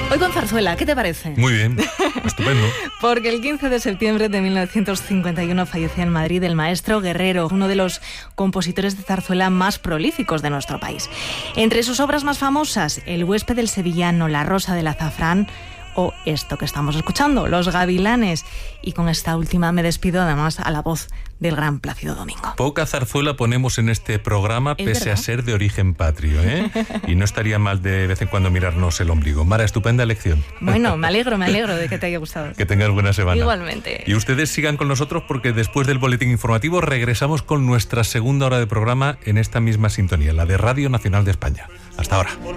Hoy con zarzuela, ¿qué te parece? Muy bien, estupendo. Porque el 15 de septiembre de 1951 falleció en Madrid el maestro Guerrero, uno de los compositores de zarzuela más prolíficos de nuestro país. Entre sus obras más famosas, El huésped del sevillano, La rosa del azafrán o esto que estamos escuchando, Los gavilanes. Y con esta última me despido además a la voz del gran Plácido Domingo. Poca zarzuela ponemos en este programa, pese verdad. a ser de origen patrio, ¿eh? Y no estaría mal de vez en cuando mirarnos el ombligo. Mara, estupenda elección. Bueno, me alegro de que te haya gustado. Que tengas buena semana. Igualmente. Y ustedes sigan con nosotros porque después del boletín informativo regresamos con nuestra segunda hora de programa en esta misma sintonía, la de Radio Nacional de España. Hasta ahora.